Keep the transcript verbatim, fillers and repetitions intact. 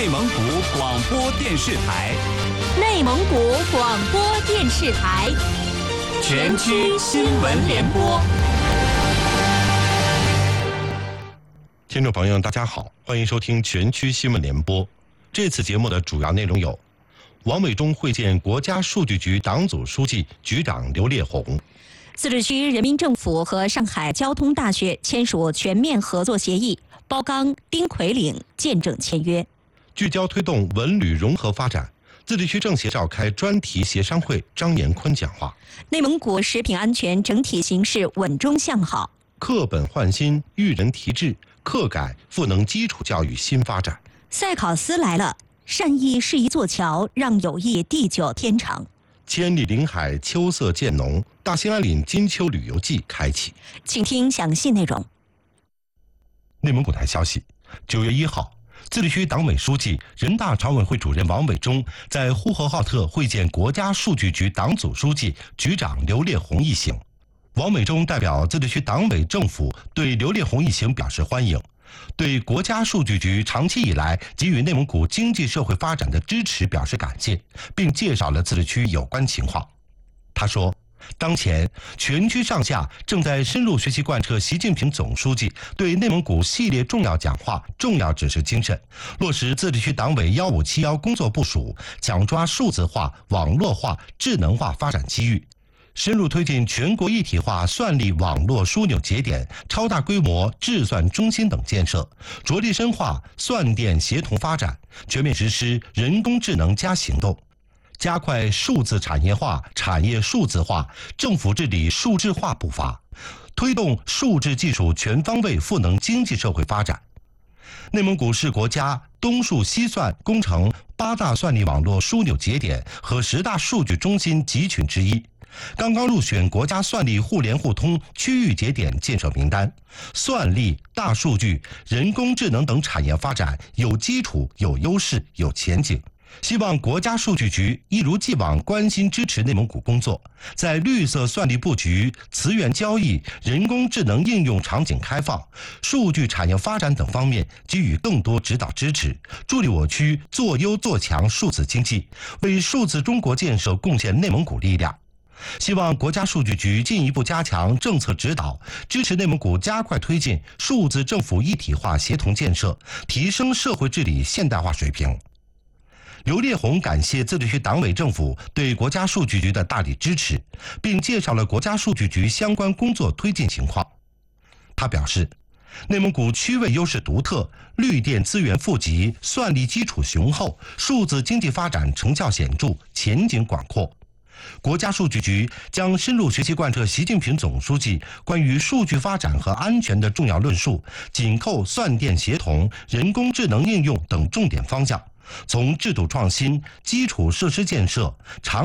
内蒙古广播电视台， 内蒙古广播电视台， 全区新闻联播。 听众朋友，大家好，欢迎收听全区新闻联播。这次节目的主要内容有：王伟忠会见国家数据局党组书记、局长刘烈宏； 自治区人民政府和上海交通大学签署全面合作协议，包钢、丁奎岭见证签约。 聚焦推动文旅融合发展，自治区政协召开专题协商会，张延坤讲话。 内蒙古食品安全整体形势稳中向好。 课本换新，育人提质，课改赋能基础教育新发展。 赛考斯来了，善意是一座桥，让友谊地久天长。 千里林海，秋色渐浓，大兴安岭金秋旅游季开启。 请听详细内容。 内蒙古台消息，九月一号，自治区党委书记、人大常委会主任王伟忠在呼和浩特会见国家数据局党组书记、局长刘烈宏一行。王伟忠代表自治区党委政府对刘烈宏一行表示欢迎，对国家数据局长期以来给予内蒙古经济社会发展的支持表示感谢，并介绍了自治区有关情况。他说，当前全区上下正在深入学习贯彻习近平总书记对内蒙古系列重要讲话、重要指示精神，落实自治区党委幺五七幺工作部署，抢抓数字化、网络化、智能化发展机遇，深入推进全国一体化算力网络枢纽节点、超大规模智算中心等建设，着力深化算电协同发展，全面实施人工智能加行动，加快数字产业化、产业数字化、政府治理数字化步伐，推动数字技术全方位赋能经济社会发展。内蒙古是国家东数西算工程八大算力网络枢纽节点和十大数据中心集群之一，刚刚入选国家算力互联互通区域节点建设名单，算力、大数据、人工智能等产业发展有基础、有优势、有前景。希望国家数据局一如既往关心支持内蒙古工作，在绿色算力布局、磁源交易、人工智能应用场景开放、数据产业发展等方面给予更多指导支持，助力我区做优做强数字经济，为数字中国建设贡献内蒙古力量。希望国家数据局进一步加强政策指导，支持内蒙古加快推进数字政府一体化协同建设，提升社会治理现代化水平。刘烈宏感谢自治区党委政府对国家数据局的大力支持，并介绍了国家数据局相关工作推进情况。他表示，内蒙古区位优势独特，绿电资源富集，算力基础雄厚，数字经济发展成效显著，前景广阔。国家数据局将深入学习贯彻习近平总书记关于数据发展和安全的重要论述，紧扣算电协同、人工智能应用等重点方向，从制度创新、基础设施建设、长